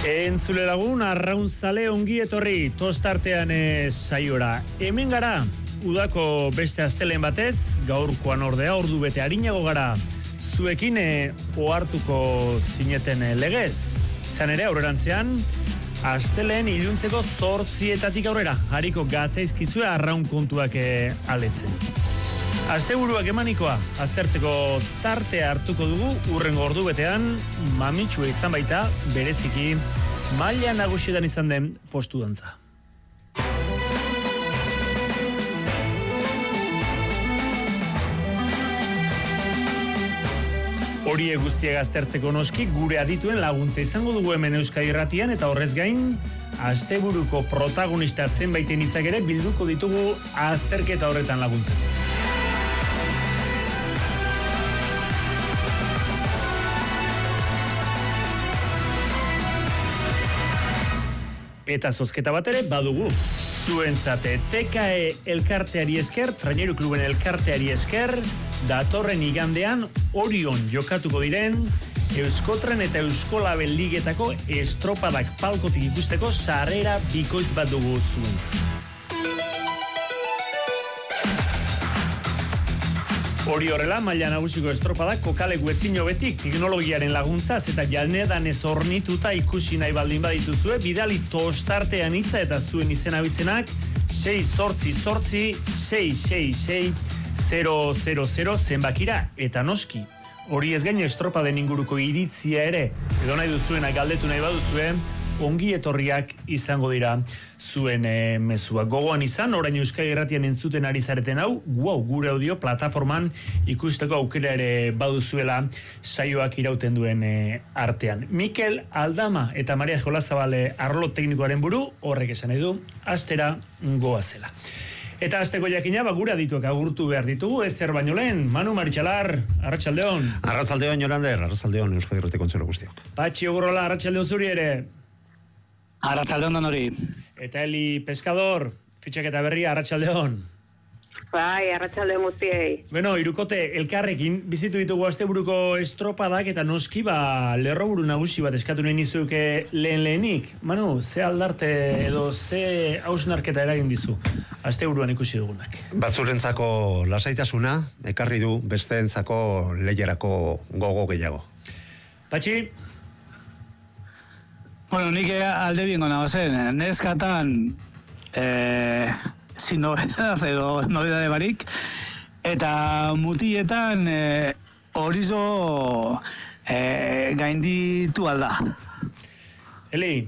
Entzule lagun, arraunzale ongi etorri, tostartean saiora. Hemen gara, udako beste astelen batez, gaurkoan ordea, ordu bete harinago gara. Zuekin ohartuko zineten legez. Izan ere, aurrerantzean, astelen iluntzeko 8 aurrera, hariko gatzaizkizue arraun kontuak aletzen. Asteburuak emanikoa, aztertzeko tartea hartuko dugu, urrengo ordu betean, mamitsua izan baita, bereziki, maila nagusietan izan den postu dantza. Horiek guztiak aztertzeko noski, gure adituen laguntza izango dugu hemen Euskadi Irratian, eta horrez gain, asteburuko protagonista zenbaiten hitzak ere bilduko ditugu azterketa horretan laguntzen. Eta zozketa bat ere badugu. Zuentzate TKE elkarteari esker, Traineru Kluben elkarteari esker, datorren igandean Orion jokatuko diren Euskotren eta Euskolabel ligetako estropadak palkotik ikusteko sarrera bikoitz bat dugu zuentzat. Hori horrela, maila nagusiko estropadak kokaleku ezin hobetik teknologiaren laguntzaz eta jalnedan ez hornituta ikusi nahi baldin badituzue, bidali tostartean hitza eta zuen izena bizenak 688-666-000 zenbakira eta noski. Hori ez gain estropaden inguruko iritzia ere, edo nahi duzuena galdetu nahi baduzue, ongi etorriak izango dira zuen mezua. Gogoan izan, orain Euskadi Irratian entzuten ari zareten hau, gure audio plataforman ikusteko aukera ere baduzuela saioak irauten duen artean. Mikel Aldama eta Maria Jolazabal arlo teknikoaren buru, horrek esan nahi du, astera goazela. Eta asteko jakina, gure adituak agurtu behar ditugu, ezer baino lehen, Manu Maritxalar, arratsaldeon. Arratsaldeon, Jorander, arratsaldeon Euskadi Irratiko entzule guztiok. Patxi Ogorrola, arratsaldeon zuri ere. Arratsaldeon hori. Eta Eli Pescador, fitxaketa berria, arratsaldeon. Bai, arratsaldeon guztiei. Bueno, hirukote elkarrekin bizitu ditugu asteburuko estropadak eta noski lerroburu nagusi bat eskatu nahi nizuke lehenik. Manu, ze aldarte edo ze hausnarketa eragin dizu asteburuan ikusi dugunak? Batzurentzako lasaitasuna ekarri du, besteentzako lehiarako gogo gehiago. Patxi? Bueno, nik alde bingo nagozen, neskatan sin novedad edo novedade barik, eta mutietan horizo gainditu alda. Eli?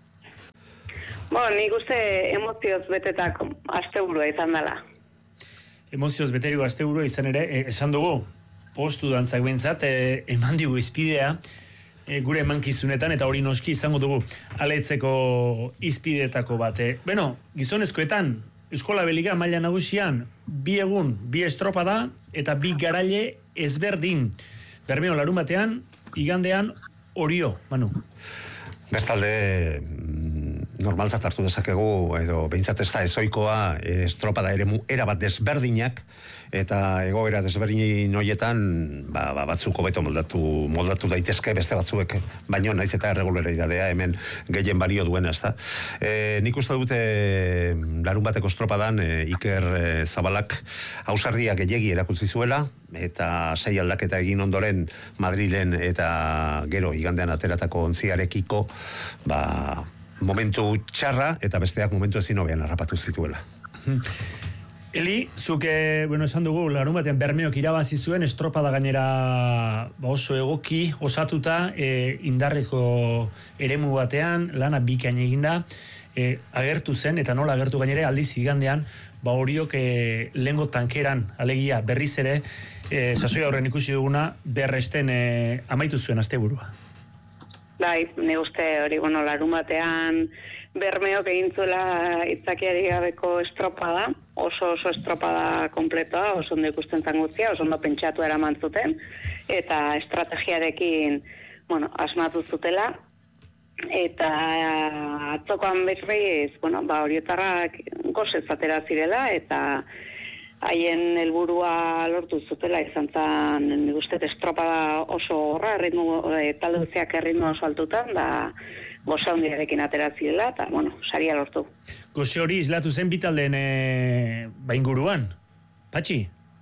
Nik uste emozioz betetak asteburua izan dela. Emozioz beteriko asteburua izan ere, esan dugu, postu dantzak bintzat, eman digu izpidea, gure emankizunetan, eta hori noski izango dugu aletzeko izpidetako bate. Beno, gizonezkoetan, Euskolabel Liga maila nagusian, 2 egun, 2 estropada, eta 2 garaile ezberdin. Bermeo larun batean, igandean, Orio, Manu. Bestalde, normaltzat hartu dezakegu, edo behintzat ez da ezoikoa, estropada eremu erabat desberdinak, eta egoera desberdin horietan batzuk hobeto moldatu daitezke beste batzuek, baino naiz eta erregularidadea hemen gehien balio duena, ezta. Nik uste dute larun bateko estropadan Iker Zabalak ausardia gehiegi erakutsi zuela, eta 6 aldaketa egin ondoren Madrilen eta gero igandean ateratako ontziarekiko momentu txarra eta besteak momentu ezin hobean harrapatu zituela. Eli, zuke, esan dugu, larun batean Bermeok irabazi zuen, estropada gainera oso egoki, osatuta, indarreko eremu batean, lana bikain eginda, agertu zen, eta nola agertu gainere, aldiz igandean, Oriok lehengo tankeran, alegia, berriz ere, sasoi aurren ikusi duguna, berresten amaitu zuen asteburua. Bai, ne uste hori, larun batean Bermeok egin zuela itzakiari gabeko estropada, oso estropada kompletoa, oso ondo ikusten zan guztia, oso ondo pentsatu eraman zuten, eta estrategiarekin, asmatu zutela, eta atzokoan berriz, horietarrak gozez atera zirela, eta haien helburua lortu zutela, izan zan, nik uste estropada oso horra, talde guztiak erritmo oso altutan, goza handiarekin ateratzila, eta, bueno, saria lortu. Goze hori islatu zen bitaldeen bainguruan, Patxi?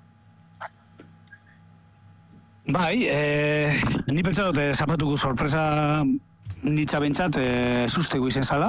Bai, ni pentsa dut zapatuko sorpresa nitza bentsat susteko izen zala.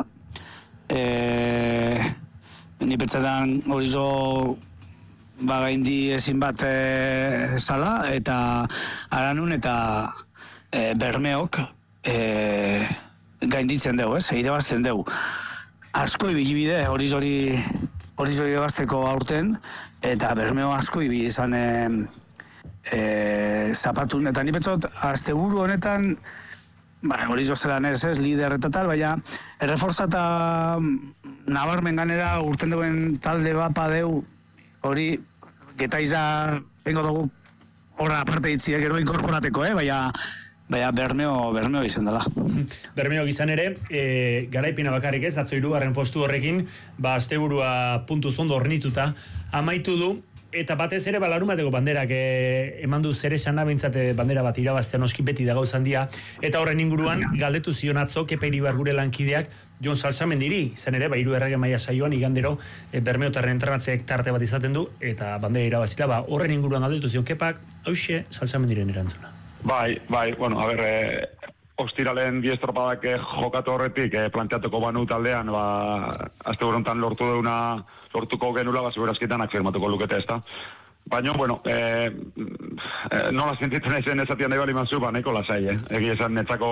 Ni pentsadan hori zo gaindi ezin bat zala, eta Aranun eta Bermeok gainditzen dugu, irabazten dugu. Asko ibilibide hori irabazteko aurten, eta Bermeo asko ibili izan zapatun, eta ni pentsot, asteburu honetan, hori zozelan ez, lider eta tal, baina erreforzata nabarmen ganera urten duen talde bat padeu, hori getaiza bengo dugu horra aparte itziek gero inkorporateko, baina Bermeo izan dela. Bermeo izan ere, garaipena bakarrik ez, atzo 3. postu horrekin, asteburua puntu zondo hornituta, amaitu du, eta batez ere larumateko banderak eman du zer esan bintzate bandera bat irabaztean oski beti da gauzan dia, eta horren inguruan galdetu zion atzo Kepa Iribar gure lankideak Jon Salsamendiri, izan ere, 3 errege maila saioan igandero Bermeotarren entrenatzeek tarte bat izaten du, eta bandera irabazita, horren inguruan galdetu zion Kepak, hauxe Salsamendiren erantzuna. Bai, bueno, a ber, ostiralen 10 estropadak jokatu horretik planteatuko banu taldean, asteburontan lortuko genula, segurazkitan afirmatuko lukete ezta. Baina, bueno, nola sentitzen naizen ezatian nahi bali mazu, nahiko lasai, Egi esan netzako,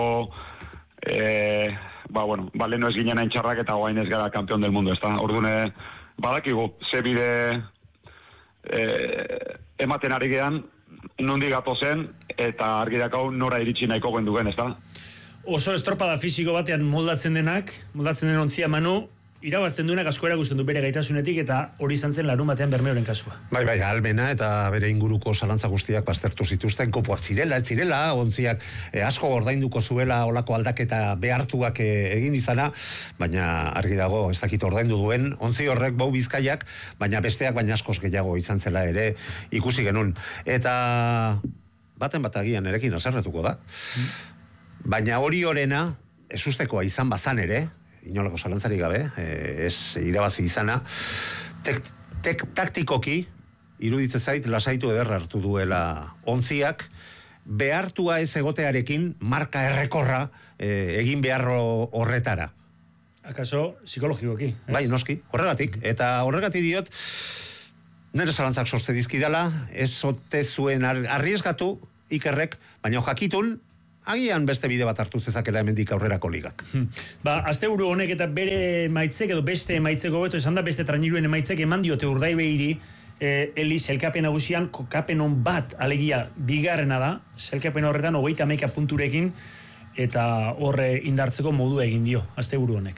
leno ez ginen txarrak eta guain ez gara kampeon del mundo, ezta. Ordune, badakigu, ze bide ematen ari gean, nundi gato zen, eta argi dakau nora iritsi nahiko gendugen, ezta? Oso estropada fisiko batean moldatzen den ontzia Manu, irabazten duenak asko erakusten du bere gaitasunetik, eta hori izan zen larun batean Bermeoren kasua. Bai, almena eta bere inguruko zalantza guztiak baztertu zituzten, kopuak zirela, ontziak asko ordainduko zuela olako aldaketa behartuak egin izana, baina argi dago ez dakit ordaindu duen, ontzi horrek Bau Bizkaiak, baina besteak baina askoz gehiago izan zela ere ikusi genuen. Eta baten bat agian erekin azerretuko da. Baina hori horena, ezustekoa izan bazan ere, inolako zalantzari gabe, ez irabazi izana, taktikoki, iruditzen zait, lasaitu ederra hartu duela ontziak, behartua ez egotearekin marka errekorra egin beharro horretara. Akaso, psikologikoki? Bai, noski, horregatik. Eta horregatik diot, nire zalantzak sortze dizkidala, ez ote zuen arriesgatu, Ikerrek, baina jakitun, agian beste bide bat hartu zezakela hemendik aurrerako ligak. Asteburu honek eta bere emaitzek edo beste emaitzeko beto esan da beste trainiruen emaitzek eman diote Urdaibeiri Eli selkapen nagusian kokapen on bat alegia bigarrena da, selkapen horretan 31 punturekin eta horre indartzeko modu egin dio asteburu honek.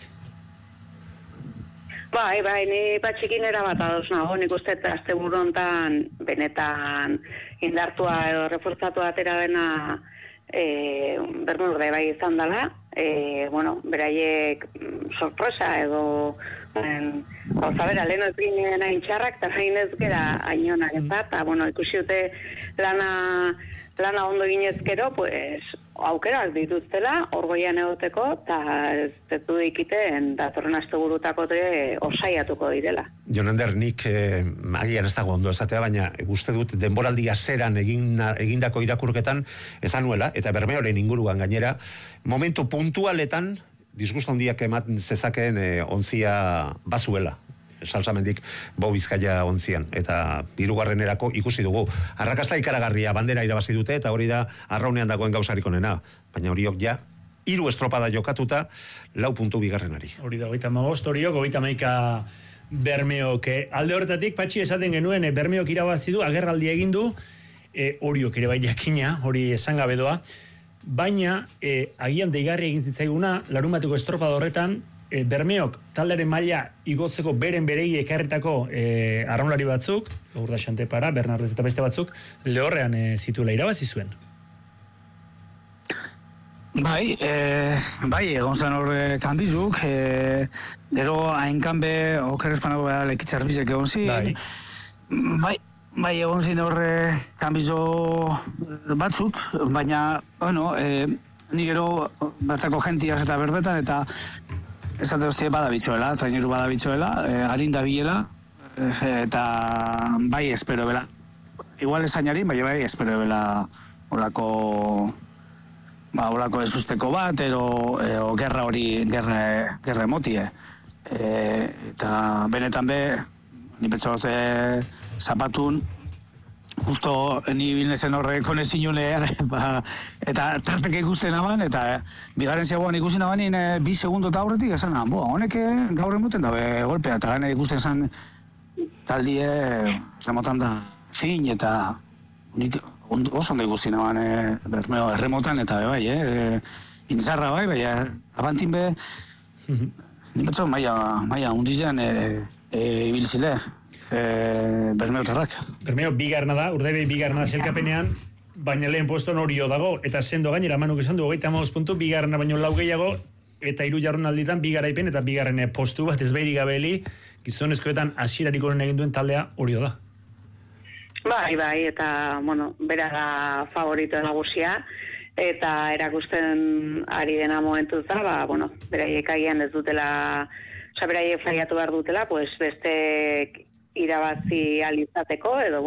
Bai, ni Patxikin erabat ados nago, nik uste asteburu hontan benetan indartua edo reforzatua atera dena Bermeo bai izan dela, beraiek sorpresa edo bera, lehen ez ginen hain txarrak, eta hain ez gera hainonak eta, ikusi dute lana ondo ginezkero, pues, aukerak dituztela, orgoian egoteko, eta ez detu ikiten datorren astegurutako osaiatuko direla. Jonander, nik agian ez dago ondo esatea, baina uste dut denboraldi azeran egindako irakurketan ezanuela, eta Bermeoren inguruan gainera, momentu puntualetan, disgusto handiak ematen zezakeen ontzia bazuela. Salsamendik Bau Bizkaia ontzian, eta 3. ikusi dugu. Arrakasta ikaragarria bandera irabazi dute, eta hori da arraunean dagoen gauzarik onena. Baina horiok ja, 3 estropada jokatuta, 4 puntu bigarrenari. Hori da, 35 horiok, 31 Bermeok. Alde horretatik, Patxi esaten genuen, Bermeok irabazi du, agerraldi egin du, horiok ere bai jakina, hori esan gabe doa, baina agian deigarri egin zitzaiguna, larunbateko estropada horretan, Bermeok talderen maila igotzeko berei ekarretako arraunlari batzuk, Urda Xantepara, Bernardez eta beste batzuk, lehorrean zituela irabazi zuen. Bai, egon zen horre kanbizuk, gero hainkanbe okerrezpanago lekitzarbizek egon zin. Bai, egon zin horre kanbizo batzuk, baina, ni gero batzako gentiaz eta berbetan, eta esate hostia badabitxoela, traineru badabitxoela, harin da bilela, eta bai espero bela. Igual esainari, bai espero bela olako ezusteko bat, o gerra hori, gerra emotie. Eta benetan ni petxo zapatun, justo ni bilnezen horre konezinune, eta tarpeke ikusten aban, eta bigarren zegoan ikusten abanin 2 segundo eta aurretik, esan honek gaur emoten dabe golpea, eta gane ikusten zan taldie remotan da fin, eta nik oso ondo ikusten aban Bermeo erremotan, eta bai, intzarra bai, abantin ni petxo maia undizean ibilzile. Bermeo tarrak. Bermeo bigarna da, Urdaibai bigarna da zelkapenean, baina lehen poston horio dago, eta sendo gainera Manuk esan du 35 puntu, bigarna baino 4 gehiago, eta 3 jardunalditan bigaraipen eta bigarren postu bat ezbairik gabeli, gizonezkoetan hasierarik onen egin duen taldea horio da. Bai, eta, bera da favorito nagusia, eta erakusten ari dena momentuz da, beraiek agian ez dutela, beraiek faiatu behar dutela, pues beste irabazi alizateko, edo,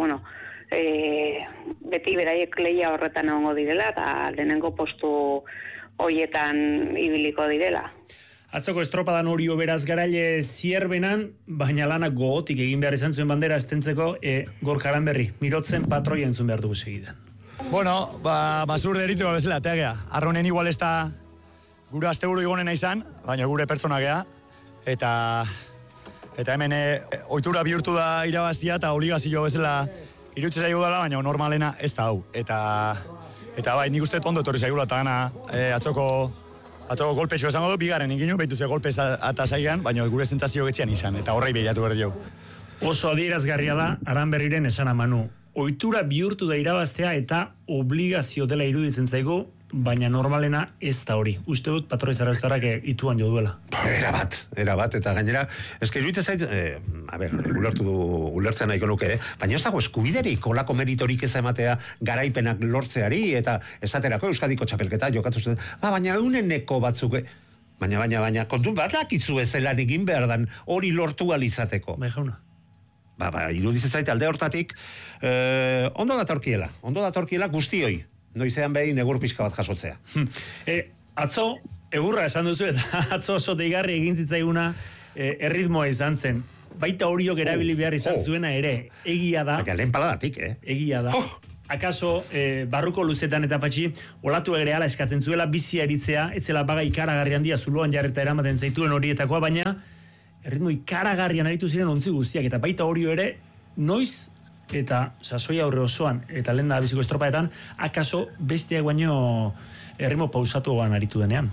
beti beraiek leia horretan egongo direla, eta lehenengo postu hoietan ibiliko direla. Atzoko estropadan horio beraz garaile zierbenan, baina lanak gogotik egin behar izan zuen bandera estentzeko, Gorka Aranberri, mirotzen patroia entzun behar dugu segidan. Basur deritu bezala, tegea. Arronen igual ez da gure asteburu igonena izan, baina gure pertsona gea, eta hemen ohitura bihurtu da irabaztia eta obligazio bezala iruditzen zaigu dela, baina normalena ez da hau. Eta bai, nik uste ondo etorri zaigula eta gana atzoko golpexo esango du, bigarren inginu, behitu ze golpez eta zaigan, baina gure sentsazio getzian izan, eta horrei behiratu behar dugu. Oso adierazgarria da, Aranberriren esana Manu. Ohitura bihurtu da irabaztea eta obligazio dela iruditzen zaigu, baina normalena ez da hori. Uste dut patroi zarauztarrak ituan jo duela. Erabat, eta gainera, eske iruditzen zait, ulertzen nahiko nuke, baina ez dago eskubiderik, olako meritorik ez ematea garaipenak lortzeari, eta esaterako Euskadiko txapelketa jokatu zen, baina euneneko batzuk, baina, kontu badakizu ezelan egin behar dan hori lortu alizateko. Bai, jauna. Iruditzen zait alde hortatik, ondo datorkiela guztioi. Noizean behin egur pixka bat jasotzea. Atzo, egurra esan duzu, eta atzo oso deigarri egin zitzaiguna erritmoa izan zen. Baita horiok erabili behar izan zuena ere, egia da. Baina lehen paladatik, Egia da. Akaso, barruko luzetan eta patxi, olatu ere ala eskatzen zuela, bizia eritzea, etzela baga ikaragarri handia zuloan jarreta eramaten zaituen horietakoa, baina erritmo ikaragarrian aritu ziren ontzi guztiak, eta baita horio ere, noiz eta sasoia aurre osoan, eta lehen da biziko estropaetan, akaso besteak baino erritmo pausatuan aritu denean.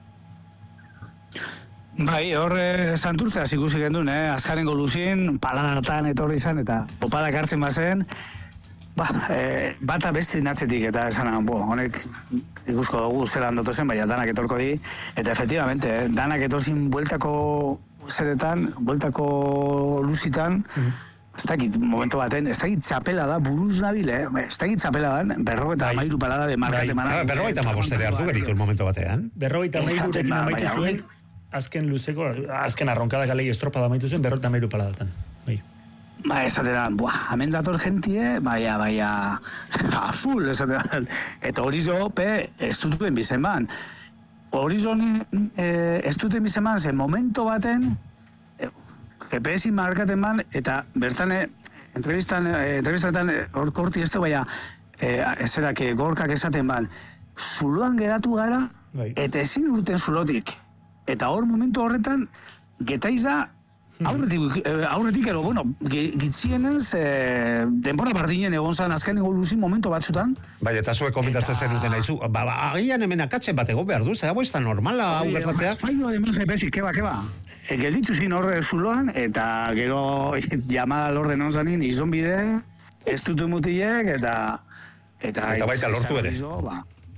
Bai, horre santurtzea ikusi gendun, azkarengo luzien, paladatan etorri izan, eta popadak hartzen bazen, bata beste natzetik, eta esan, honek ikusko dugu zelan dotozen, baina danak etorko di, eta efectivamente, danak etortzin bueltako zeretan, bueltako luzitan, ez dakit, momentu baten, ez dakit txapela da, buruz nabile, ez dakit txapela da, 53 palada de markate manak. 55 hartu beritu el momentu batean. 53 amaitu zuen, azken luzeko, azken arronkada galei estropada amaitu zuen, 53 paladatan. Esateran, hemen dator gentie, a full, esateran. Eta horizo, ez duten bizen ban. Horizo ez duten bizen ban, ze momento baten, GPS-in markaten ban, eta bertan, entrevistatan horti ez da, ezerak Gorkak esaten ban, zuloan geratu gara, eta ezin urten zulotik. Eta hor momentu horretan, getaiza, aurretik ero, gitzienez, denbora bardinen egon zan azkenengo luzin momento batzutan. Bai, eta zuek komentatzen zenuten naizu, agian hemen akatzen bat egon behar du, zera ez da normala, hau gertatzea? Keba. Gelditzu zin horre zuloan, eta gero llamada lorde non zanin, izon bide, ez dutu mutilek, eta baita lortu ere.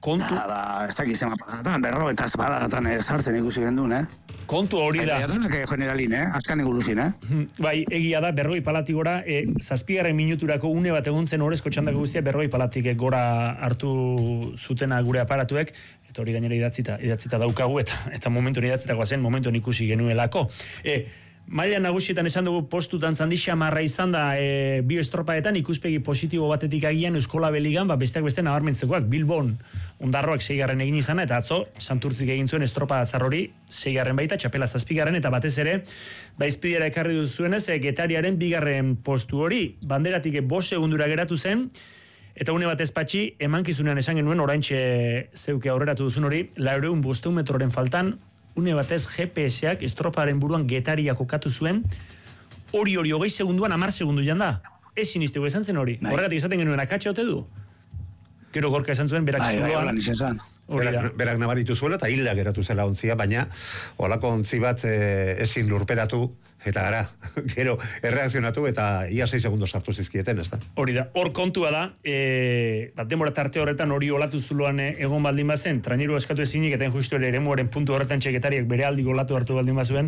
kontu... Ez dakiz ema paradatan, berrogetaz paradatan sartzen ikusi gendun, Kontu hori da. Eta generalin, azkan eguluzin, Bai, egia da, berroi palatik gora, zazpigarren minuturako une bat egon zen horrezko txandako guztia, berroi palatik gora hartu zutena gure aparatuek, eta hori gainera idatzita daukagu, eta momentuan idatzitakoa zen, momentuan ikusi genuelako. Maila nagusietan esan dugu postutan zandi xamarra izan da bi estropaetan ikuspegi positibo batetik agian Euskola Beligan, besteak beste nabarmentzekoak Bilbon ondarroak 6. egin izana, eta atzo Santurtzik egin zuen estropa atzar hori 6. baita, txapela 7. eta batez ere izpidiera ekarri duzuenez Getariaren 2. postu hori, banderatik 5 segundura geratu zen, eta une batez patxi, emankizunean esan genuen oraintxe zeuke aurreratu duzun hori, 400 metroren faltan, une batez GPS-ak estroparen buruan Getaria kokatu zuen, hori 20 segunduan 10 segundu janda. Ez sinistegu esan zen hori. Horregatik esaten genuen akatxe ote du. Gero Gorka esan zuen, berak zuloan. Berak nabaritu zuela eta hilda geratu zela ontzia, baina olako ontzi bat ezin lurperatu, eta gara, gero erreakzionatu eta ia 6 segundos sartu zizkieten, ez da? Hori da, hor kontua da, bat denbora tarte horretan hori olatu zuloan egon baldin bazen, traineru eskatu ezinik, eta justu ere eremuaren puntu horretan Getariak bere aldi olatu hartu baldin bazuen,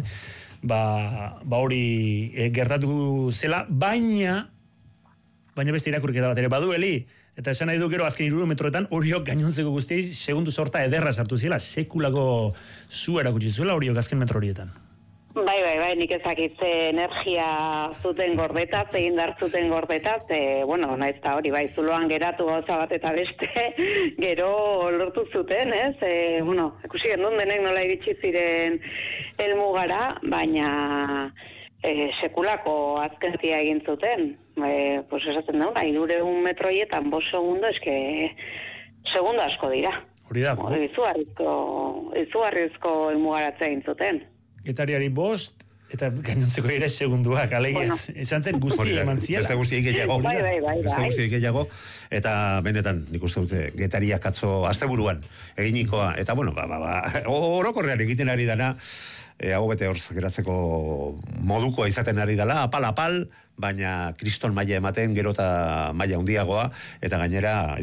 ba hori gertatu zela, baina beste irakurketa bat ere badueli, eta esan nahi du gero azken 300 metroetan horiok gainontzeko guztiei segundu sorta ederra sartu zela, sekulako zu erakutsi zuela horiok azken metro horietan. Bai, nik ezakitze energia zuten gordetaz, egin dar zuten gordetaz, naiz eta hori, bai, zuloan geratu gauza bat eta beste, gero lortu zuten, ez? Ikusi gendun denek nola iritsi ziren helmugara, baina sekulako azkentia egin zuten. Pues esaten da, 300 metroietan 5 segundo, eske segundo asko dira. Hori da. Izugarrizko helmugaratzea egin zuten. Getariari 5, eta gainontzeko ere segunduak, alegia, esan zen guzti eman ziela. Beste guztiek gehiago. Beste guztiek gehiago, eta benetan, nik uste dute, Getariak atzo asteburuan eginikoa, eta orokorrean egiten ari dana, hau bete hor geratzeko modukoa izaten ari dela, apal, baina kriston maila ematen, gero eta maila handiagoa, eta gainera,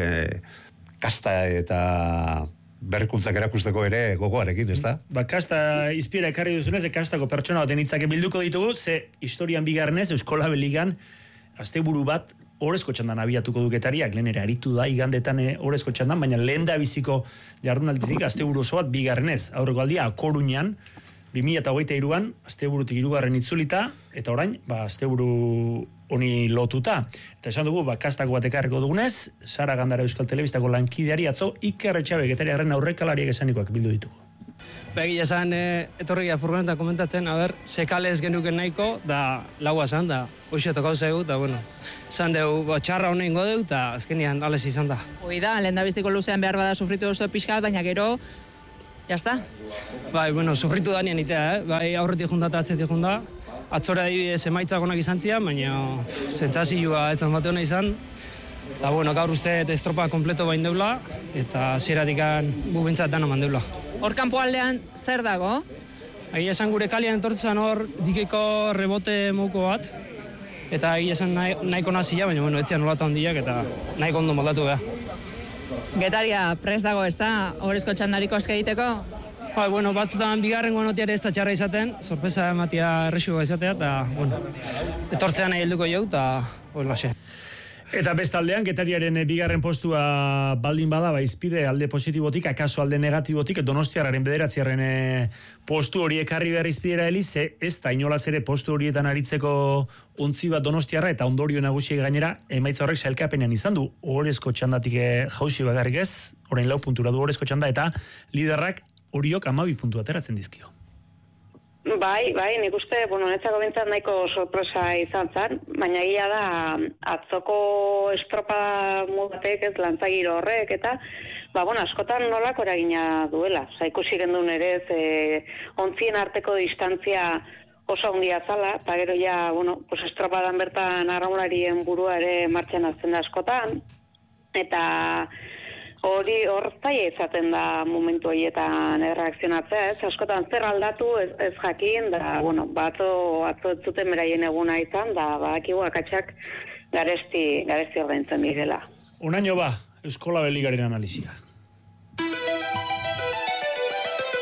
kasta eta berrikuntzak erakusteko ere gogoarekin, ez da? Kasta izpiera ekarri duzunez, kastako pertsona baten hitzake bilduko ditugu, ze historian bigarrenez, Euskola Beligan, asteburu bat orezko txandan abiatuko du Getariak, lehen ere aritu da igandetan orezko txandan, baina lehen da biziko jardunalditik asteburu oso bat bigarrenez, aurreko aldia, Koruñan, 2023an, asteburutik 3. itzulita, eta orain, asteburu honi lotuta. Eta esan dugu, kastako bat ekarriko dugunez, Sara Gandara Euskal Telebistako lankideari atzo, Iker Etxabe Getariaren aurrekalariak esanikoak bildu ditugu. Egia esan, etorria furgonetan komentatzen, sekales genuken nahiko, da laua zan, da hoxe tokau zegu, eta zan dugu, txarra honein godeu, eta azkenian ales izan da. Hoi da, lehen da biztiko luzean behar bada sufritu duzu pixkat, baina gero, jazta? Bai, sufritu danean itea, bai aurretik junda eta atzetik junda. Atzora adibidez emaitzak onak izan zian, baina sentsazioa etzan bate hona izan. Eta gaur uste estropa kompleto bain deula, eta zieratikan bubintzat dana mandeula. Hor kanpo aldean zer dago? Egia esan gure kalian etortzen hor dikeko rebote mouko bat, eta egia esan nahiko nazia, baina etzian nolata handiak eta nahiko ondo moldatu beha. Getaria prest dago ez da, horrezko txandariko aske egiteko? Bai, batzutan bigarrengo notiare ez da txarra izaten, sorpresa ematia errexua izatea, eta, etortzean nahi helduko jau, eta, laxe. Eta bestaldean, Getariaren bigarren postua baldin bada, izpide alde positibotik, akaso alde negatibotik, Donostiarraren 9. postu hori ekarri behar izpidera elize, ez da inolaz ere postu horietan aritzeko ontzi bat Donostiarra, eta ondorio nagusiek gainera, emaitza horrek sailkapenean izan du, orezko txandatik jausi bagarrik ez, orain 4 puntura du orezko txanda, eta liderrak horiok 12 puntu ateratzen dizkio. Bai, nik uste, netzako bintzat nahiko sorpresa izan zen, baina egia da atzoko estropa mudatek ez lantzagiro horrek, eta askotan nolako eragina duela. Ikusi gendun ere ontzien arteko distantzia oso handia zala, eta gero ja, estropadan bertan arraularien burua ere martxan azten da askotan, eta hori zaila izaten da momentu horietan erreakzionatzea, ez? Askotan zer aldatu ez jakin, da, atzo ez zuten beraien eguna izan, da, akigu akatsak garesti ordaintzen direla. Unaino Euskola Beligaren analizia.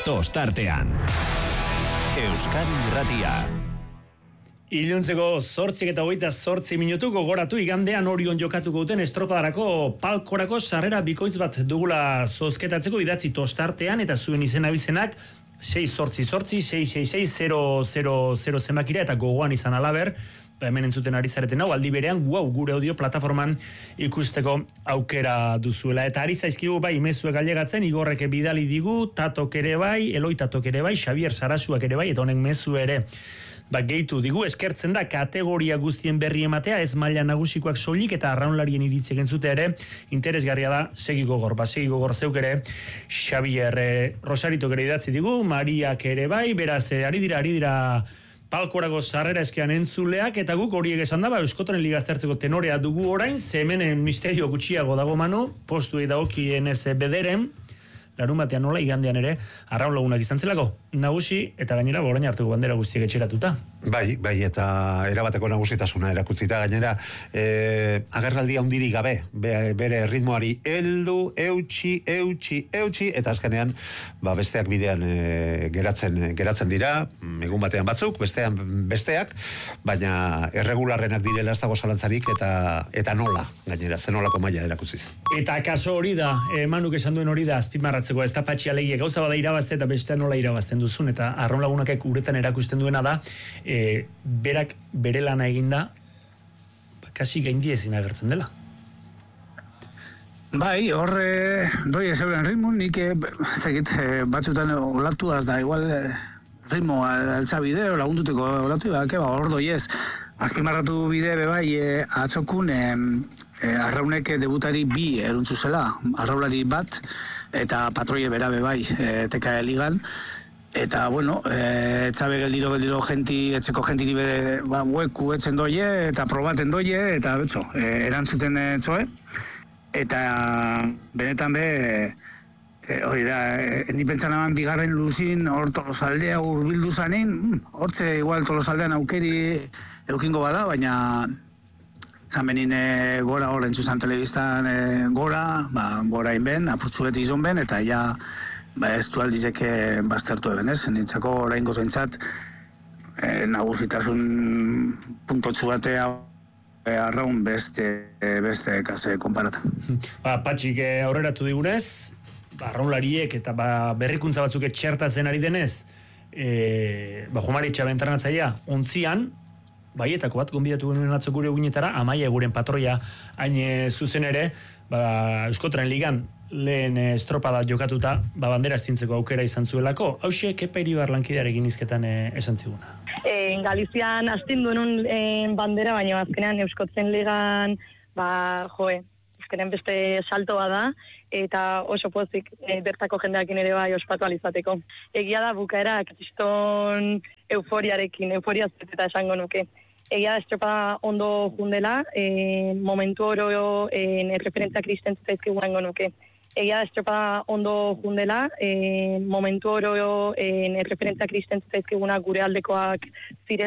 Tostartean. Euskadi Irratia. Iluntzeko 8:28 minutu gogoratu igandean Orion jokatuko duten estropadarako palkorako sarrera bikoitz bat dugula zozketatzeko idatzi Tostartean eta zuen izena bizenak 688-666-000 zenbakira eta gogoan izan alaber, hemen entzuten ari zareten hau, aldi berean gure audio plataforman ikusteko aukera duzuela. Eta ari zaizkigu bai mezuek ailegatzen, Igorrek bidali digu, Tatok ere bai, Eloi Tatok ere bai, Xabier Sarasuak ere bai, eta honek mezu ere gehitu digu, eskertzen da kategoria guztien berri ematea, ez maila nagusikoak soilik eta arraunlarien iritzi entzute ere, interesgarria da, segi gogor zeuk ere, Xabier Rosaritok ere idatzi digu, Mariak ere bai, beraz, ari dira palkorako sarrera eskean entzuleak, eta guk horiek esan da, Euskotren Liga aztertzeko tenorea dugu orain, ze hemen misterio gutxiago dago Manu, postuei dagokien ez bederen, larun batean nola igandean ere, arraun lagunak izan zelako, nagusi, eta gainera orain arteko bandera guztiek etxeratuta. Bai, eta erabateko nagusitasuna erakutzita gainera, agerraldia handiri gabe, bere ritmoari heldu, eutxi, eta azkenean, besteak bidean geratzen dira, egun batean batzuk, besteak, baina erregularrenak direla ez dago zalantzarik, eta nola, gainera, zenolako maila erakutziz. Eta kaso hori da, Manuk esan duen hori da, azpimarratzeko, ez da patxi alegia, gauza bada irabazte eta bestean nola irabazten duzun, eta arraun lagunakek uretan erakusten duena da, berak bere lana eginda kasi gaindi ezin agertzen dela. Bai, horre doi ez euren ritmo, nik batzutan olatuaz da, igual ritmo altza bideo, lagunduteko olatu, hor doi ez. Azpimarratu bide bai, atzokun arraunek debutari 2 eruntzu zela, arraulari bat, eta patroie bera bai, teka ligan. Eta, bueno, etxabe geldiro etxeko gentiri bere hueku etzen doie, eta probaten doie, eta erantzuten txoe. Eta benetan hori da, ni pentsan aban bigarren luzin, hor Tolosaldea urbildu zanin, hortze igual Tolosaldean aukeri eukingo bada, baina zan benin gora hor entzuzan telebistan gora inben, apurtzu beti izon ben, eta ja ez du aldizeke baztertu eben, ez? Nintzako orain gozentzat nagusitasun puntotxu batea arraun beste kase konparata. Patxik aurreratu digunez, arraunlariek eta berrikuntza batzuk etxertatzen ari denez, Jomari Txabentranatzaia, ontzian, baietako bat gonbidatu genuen atzo gure egunetara, Amaia guren patroia hain zuzen ere, Euskotren Ligan lehen estropada jokatuta, bandera estintzeko aukera izan zuelako. Hauxe, Kepa Iribar lankidearekin izketan esan ziguna? Galizian astindu denun bandera, baina azkenean Euskotren Ligan, azkenean beste saltoa da, eta oso pozik bertako jendeakin ere bai ospatu alizateko. Egia da bukaera kriston euforiarekin, eta esango nuke. Egia da estropada ondo jundela, momentu oro referentzia kristen zutaizkigurango nuke. Egia da estropada ondo jundela, momentu oro referentzia kristen zutaizkiguna gure aldekoak zirela.